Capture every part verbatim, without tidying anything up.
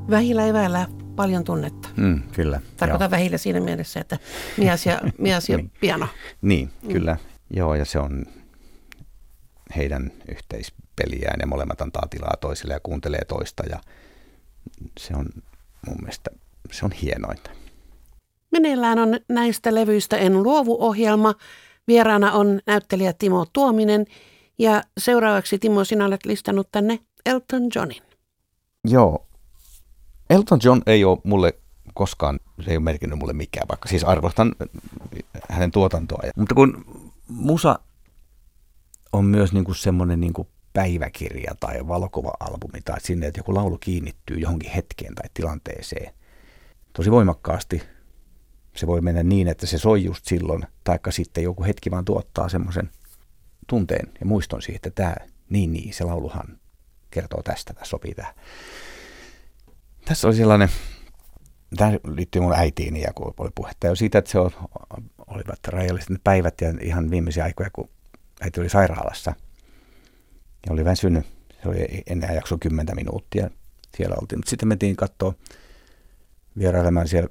Vähillä eväillä paljon tunnetta. Mm, kyllä. Tarkoitan vähillä siinä mielessä, että mies ja, mies ja niin. piano. Niin, kyllä. Mm. Joo, ja se on heidän yhteispeliään ja molemmat antaa tilaa toiselle ja kuuntelee toista ja se on mun mielestä se on hienointa. Meneillään on Näistä levyistä en luovu -ohjelma. Vieraana on näyttelijä Timo Tuominen ja seuraavaksi Timo, sinä olet listannut tänne Elton Johnin. Joo. Elton John ei ole mulle koskaan, se ei ole merkinnyt mulle mikään, vaikka siis arvostan hänen tuotantoa. Mutta kun musa on myös niinku semmoinen niinku päiväkirja tai valokuva-albumi tai sinne, että joku laulu kiinnittyy johonkin hetkeen tai tilanteeseen tosi voimakkaasti. Se voi mennä niin, että se soi just silloin, taikka sitten joku hetki vaan tuottaa semmoisen tunteen ja muiston siihen, että tämä, niin niin, se lauluhan kertoo tästä, tämä sopii tähän. Tässä oli sellainen, tämä liittyy mun äitiini ja kun oli puhetta jo siitä, että se olivat rajalliset päivät ja ihan viimeisiä aikoja, kun äiti oli sairaalassa ja oli väsynyt. Se oli enää jakso kymmentä minuuttia siellä oltiin. Mutta sitten mentiin katsoa vierailemaan siellä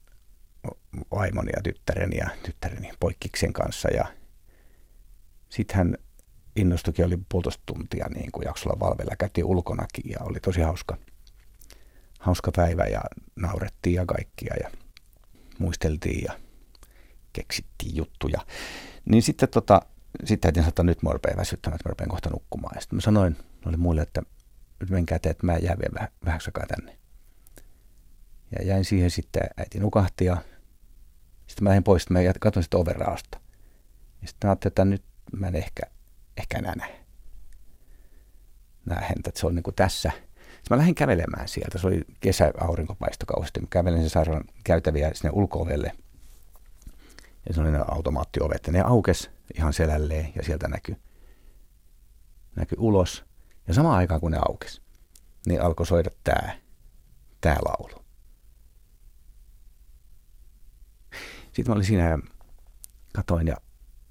vaimoni ja tyttären ja tyttäreni poikkiksen kanssa. Ja sitten hän innostukin, oli puolitoista tuntia niin kuin jaksolla valvella. Käytiin ulkonakin ja oli tosi hauska, hauska päivä ja naurettiin ja kaikkia ja muisteltiin ja keksittiin juttuja. Niin sitten tota, sitten äitin sanoi, että nyt mä rupean väsyttämään, että mä rupean kohta nukkumaan. Ja sitten mä sanoin noille muille, että nyt menkää te, että mä jään vielä vähän, vähäksi aikaa tänne. Ja jäin siihen sitten, äiti nukahti ja sitten mä lähdin pois, että mä katsoin sitten oven raosta. Ja sitten mä ajattelin, että nyt mä en ehkä, ehkä enää näe. Näe häntä, että se on niin kuin tässä. Sitten mä lähdin kävelemään sieltä, se oli kesäaurinkopaistokaus. Sitten mä kävelin sen sairaalan käytäviä sinne ulko-ovelle. Ja se oli ne automaattiovet, ja ne aukesi ihan selälleen, ja sieltä näkyi, näkyi ulos. Ja samaan aikaan, kun ne aukesi, niin alkoi soida tämä, tämä laulu. Sitten mä olin siinä ja katoin, ja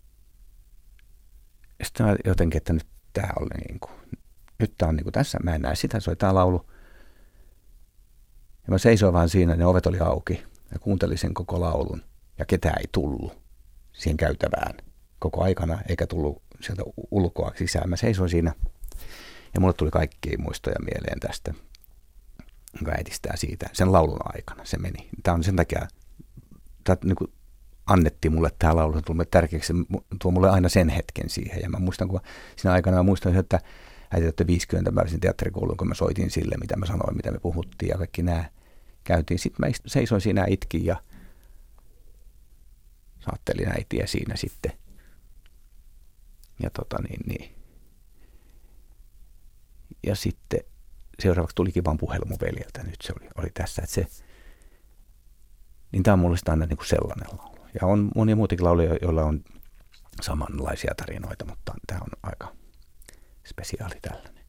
sitten mä jotenkin, että nyt tämä oli niin kuin, nyt tämä on niin kuin tässä, mä en näe sitä, se oli tämä laulu. Ja mä seisoin vaan siinä, ne ovet oli auki, ja kuuntelin sen koko laulun. Ja ketään ei tullut siihen käytävään koko aikana, eikä tullut sieltä ulkoa sisään. Mä seisoin siinä ja mulle tuli kaikkia muistoja mieleen tästä, jonka äitistää siitä. Sen laulun aikana se meni. Tämä on sen takia, tämä niin kuin annettiin mulle tämä laulu, se tuli tärkeäksi, se tuo mulle aina sen hetken siihen. Ja mä muistan, kun siinä aikana mä muistan, että äiti otti viisikymmentä mä teatterikouluun, kun mä soitin sille, mitä mä sanoin, mitä me puhuttiin ja kaikki nämä käytiin. Sitten mä seisoin siinä ja itkin ja saattelin äitiä siinä sitten. Ja tota niin, niin. Ja sitten seuraavaksi tulikin vaan puhelu mun veljeltä. Nyt se oli, oli tässä, että se, niin tämä on mulle aina niin kuin sellainen laulu. Ja on monia muitakin lauluja, joilla on samanlaisia tarinoita, mutta tämä on aika spesiaali tällainen.